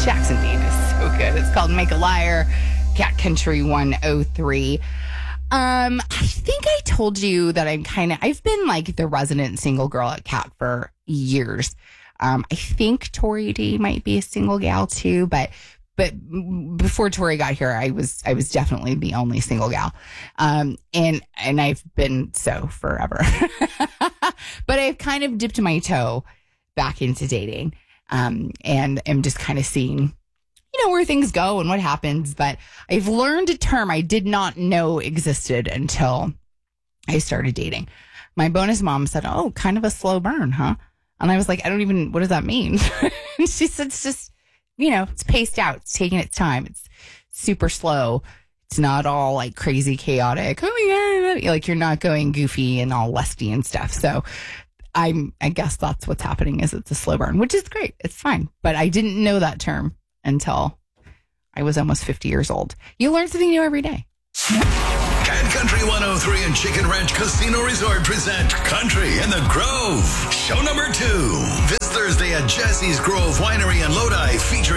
Jackson Dean is so good. It's called Make a Liar, Cat Country 103. I think I told you that I've been like the resident single girl at Cat for years. I think Tori D might be a single gal too, but before Tori got here, I was definitely the only single gal. And I've been so forever, but I've kind of dipped my toe back into dating, and am just kind of seeing, where things go and what happens. But I've learned a term I did not know existed until I started dating. My bonus mom said, "Oh, kind of a slow burn, huh?" And I was like, what does that mean? And she said, it's just, it's paced out. It's taking its time. It's super slow. It's not all like crazy chaotic. Oh my God. Like you're not going goofy and all lusty and stuff. So I guess that's what's happening, is it's a slow burn, which is great. It's fine. But I didn't know that term until I was almost 50 years old. You learn something new every day. Cat Country 103 and Chicken Ranch Casino Resort present Country in the Grove. Show number 2. This Thursday at Jesse's Grove Winery in Lodi, featuring